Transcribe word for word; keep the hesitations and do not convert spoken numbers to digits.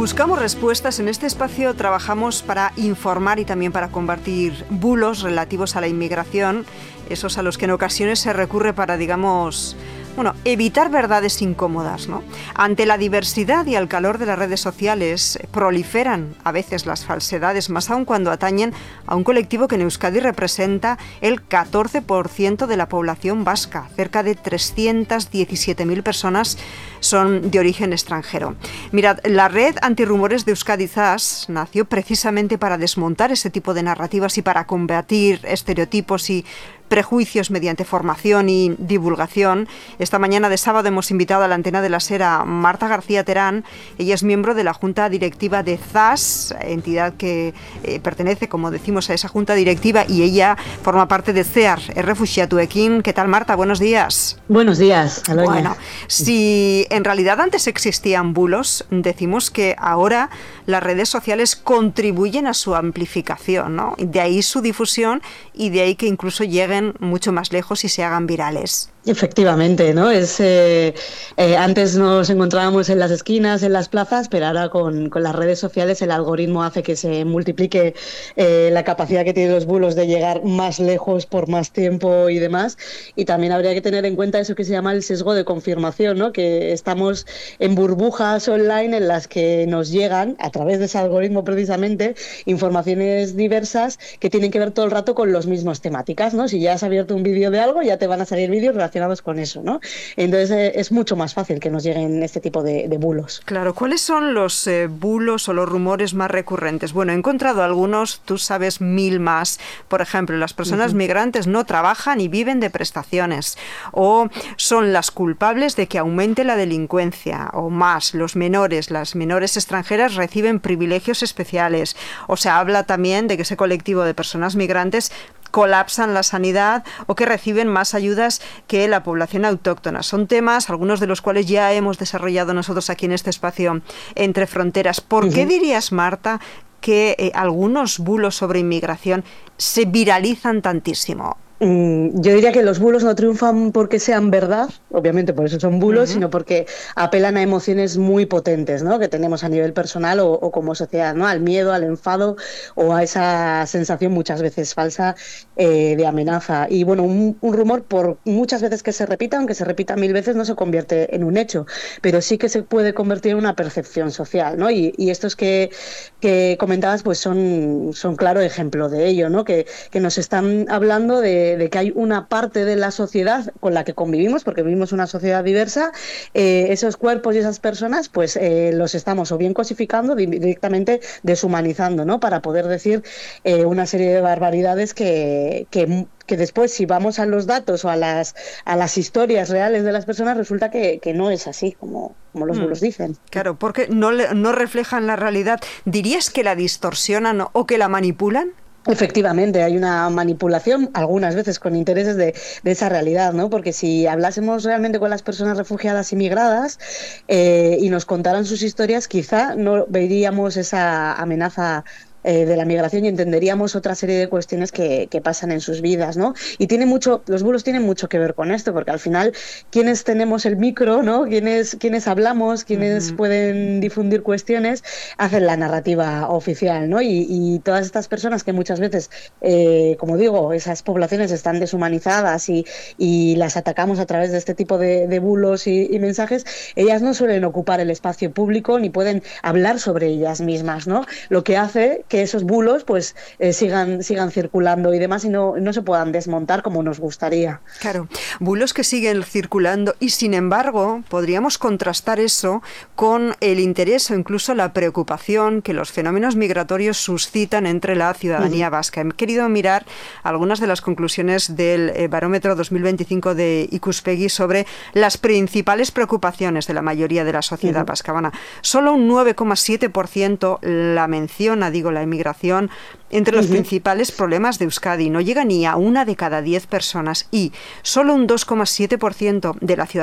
Buscamos respuestas. En este espacio trabajamos para informar y también para combatir bulos relativos a la inmigración, esos a los que en ocasiones se recurre para, digamos, bueno, evitar verdades incómodas, ¿no? Ante la diversidad y al calor de las redes sociales, proliferan a veces las falsedades, más aún cuando atañen a un colectivo que en Euskadi representa el catorce por ciento de la población vasca. Cerca de trescientas diecisiete mil personas son de origen extranjero. Mirad, la red antirrumores de Euskadi Zas nació precisamente para desmontar ese tipo de narrativas y para combatir estereotipos y prejuicios mediante formación y divulgación. Esta mañana de sábado hemos invitado a la antena de la SER a Marta García Terán. Ella es miembro de la Junta Directiva de Zas, entidad que eh, pertenece, como decimos, a esa Junta Directiva, y ella forma parte de CEAR, Errefuxiatuekin. ¿Qué tal, Marta? Buenos días. Buenos días, Aloña. Bueno, si en realidad antes existían bulos, decimos que ahora las redes sociales contribuyen a su amplificación, ¿no? De ahí su difusión y de ahí que incluso lleguen mucho más lejos y se hagan virales. Efectivamente, ¿no? Es eh, eh, antes nos encontrábamos en las esquinas, en las plazas, pero ahora con, con las redes sociales el algoritmo hace que se multiplique eh, la capacidad que tienen los bulos de llegar más lejos por más tiempo y demás. Y también habría que tener en cuenta eso que se llama el sesgo de confirmación, ¿no? Que estamos en burbujas online en las que nos llegan, a través de ese algoritmo precisamente, informaciones diversas que tienen que ver todo el rato con las mismas temáticas, ¿no? Si ya has abierto un vídeo de algo, ya te van a salir vídeos relacionados con eso, ¿no? Entonces eh, es mucho más fácil que nos lleguen este tipo de, de bulos. Claro, ¿cuáles son los eh, bulos o los rumores más recurrentes? Bueno, he encontrado algunos, tú sabes mil más. Por ejemplo, las personas uh-huh. migrantes no trabajan y viven de prestaciones, o son las culpables de que aumente la delincuencia, o más, los menores, las menores extranjeras reciben privilegios especiales, o se habla también de que ese colectivo de personas migrantes colapsan la sanidad o que reciben más ayudas que la población autóctona. Son temas, algunos de los cuales ya hemos desarrollado nosotros aquí en este espacio Entre Fronteras. ¿Por uh-huh. qué dirías, Marta, que eh, algunos bulos sobre inmigración se viralizan tantísimo? Yo diría que los bulos no triunfan porque sean verdad, obviamente por eso son bulos, uh-huh. sino porque apelan a emociones muy potentes, ¿no? Que tenemos a nivel personal o, o como sociedad, ¿no? Al miedo, al enfado o a esa sensación muchas veces falsa eh, de amenaza. Y bueno, un, un rumor, por muchas veces que se repita, aunque se repita mil veces, no se convierte en un hecho, pero sí que se puede convertir en una percepción social, ¿no? Y, y estos que, que comentabas pues son, son claro ejemplo de ello, ¿no? Que, que nos están hablando de de que hay una parte de la sociedad con la que convivimos, porque vivimos una sociedad diversa, eh, esos cuerpos y esas personas, pues eh, los estamos o bien cosificando, di- directamente deshumanizando, ¿no? Para poder decir eh, una serie de barbaridades que, que que después, si vamos a los datos o a las a las historias reales de las personas, resulta que, que no es así como, como los bulos mm, dicen. Claro, porque no, le, no reflejan la realidad. ¿Dirías que la distorsionan o que la manipulan? Efectivamente, hay una manipulación, algunas veces con intereses de, de esa realidad, ¿no? Porque si hablásemos realmente con las personas refugiadas y migradas eh, y nos contaran sus historias, quizá no veríamos esa amenaza Eh, de la migración y entenderíamos otra serie de cuestiones que, que pasan en sus vidas, ¿no? Y tiene mucho, los bulos tienen mucho que ver con esto, porque al final quienes tenemos el micro, ¿no? Quienes, quienes hablamos, quienes uh-huh. pueden difundir cuestiones, hacen la narrativa oficial, ¿no? Y, y todas estas personas que muchas veces, eh, como digo, esas poblaciones están deshumanizadas y, y las atacamos a través de este tipo de, de bulos y, y mensajes, ellas no suelen ocupar el espacio público ni pueden hablar sobre ellas mismas, ¿no? Lo que hace que esos bulos pues eh, sigan sigan circulando y demás y no, no se puedan desmontar como nos gustaría. Claro, bulos que siguen circulando y sin embargo podríamos contrastar eso con el interés o incluso la preocupación que los fenómenos migratorios suscitan entre la ciudadanía uh-huh. vasca. He querido mirar algunas de las conclusiones del eh, barómetro dos mil veinticinco de Ikuspegi sobre las principales preocupaciones de la mayoría de la sociedad uh-huh. vasca. Bueno, solo un nueve coma siete por ciento la menciona, digo, la inmigración entre los uh-huh. principales problemas de Euskadi. No llega ni a una de cada diez personas y solo un dos coma siete por ciento de la ciudadanía